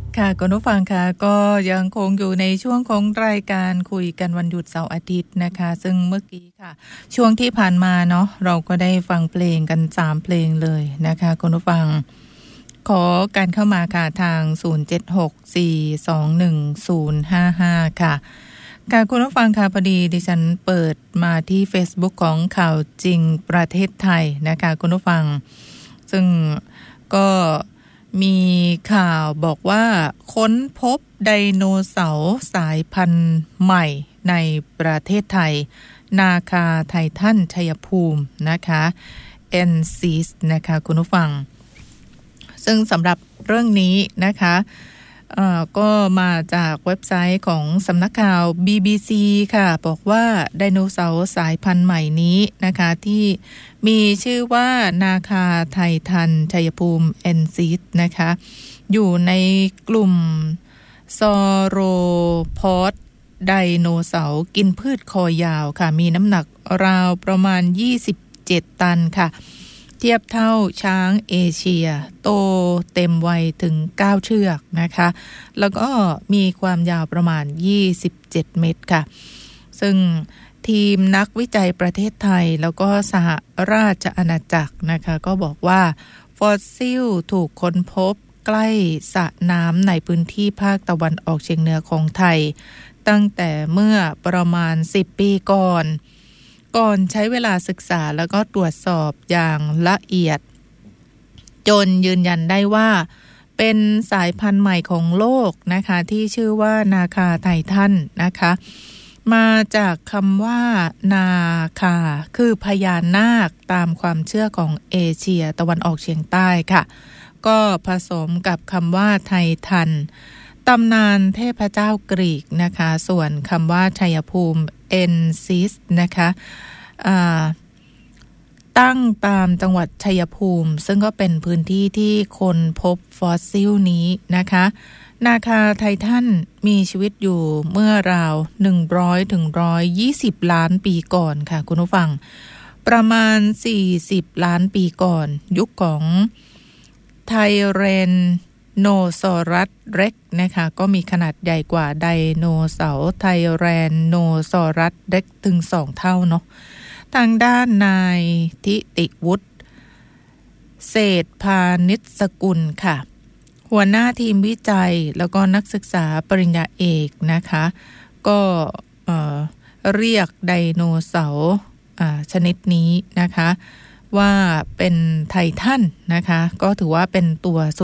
ค่ะคุณผู้ฟังค่ะก็ยังคงอยู่ในช่วงของรายการคุยกันวันหยุดเสาร์อาทิตย์นะคะซึ่งเมื่อกี้ค่ะช่วงที่ผ่านมาเนาะเราก็ได้ฟังเพลงกัน3เพลงเลยนะคะคุณผู้ฟังขอการเข้ามาค่ะทาง0764210055ค่ะค่ะคุณผู้ฟังค่ะพอดีดิฉันเปิดมาที่ Facebook ของข่าวจริงประเทศไทยนะคะคุณผู้ฟังซึ่งก็มีข่าวบอกว่าค้นพบไดโนเสาร์สายพันธุ์ใหม่ในประเทศไทยนาคาไททันชัยภูมินะคะNCISนะคะคุณผู้ฟังซึ่งสำหรับเรื่องนี้นะคะก็มาจากเว็บไซต์ของสำนักข่าว BBC ค่ะบอกว่าไดโนเสาร์สายพันธุ์ใหม่นี้นะคะที่มีชื่อว่านาคาไททันชัยภูมิ NCIS นะคะอยู่ในกลุ่มซอโรพอดไดโนเสาร์กินพืชคอยาวค่ะมีน้ำหนักราวประมาณ27ตันค่ะเทียบเท่าช้างเอเชียโตเต็มวัยถึง9เชือกนะคะแล้วก็มีความยาวประมาณ27เมตรค่ะซึ่งทีมนักวิจัยประเทศไทยแล้วก็สหราชอาณาจักรนะคะก็บอกว่าฟอสซิลถูกค้นพบใกล้สระน้ำในพื้นที่ภาคตะวันออกเฉียงเหนือของไทยตั้งแต่เมื่อประมาณ10ปีก่อนใช้เวลาศึกษาแล้วก็ตรวจสอบอย่างละเอียดจนยืนยันได้ว่าเป็นสายพันธุ์ใหม่ของโลกนะคะที่ชื่อว่านาคาไททันนะคะมาจากคำว่านาคาคือพญานาคตามความเชื่อของเอเชียตะวันออกเฉียงใต้ค่ะก็ผสมกับคำว่าไททันตำนานเทพเจ้ากรีกนะคะส่วนคำว่าชัยภูมิNCIS นะคะตั้งตามจังหวัดชัยภูมิซึ่งก็เป็นพื้นที่ที่คนพบฟอสซิลนี้นะคะนาคาไททันมีชีวิตอยู่เมื่อราว100ถึง120ล้านปีก่อนค่ะคุณผู้ฟังประมาณ40ล้านปีก่อนยุคของไทเรนโนซอรัสเร็กนะคะก็มีขนาดใหญ่กว่าไดโนเสาร์ไทแรนโนซอรัสเร็กถึง2เท่าเนาะทางด้านนายทิติวุฒิเศรษฐพานิชสกุลค่ะหัวหน้าทีมวิจัยแล้วก็นักศึกษาปริญญาเอกนะคะก็เรียกไดโนเสาร์ชนิดนี้นะคะว่าเป็นไททันนะคะก็ถือว่าเป็นตัว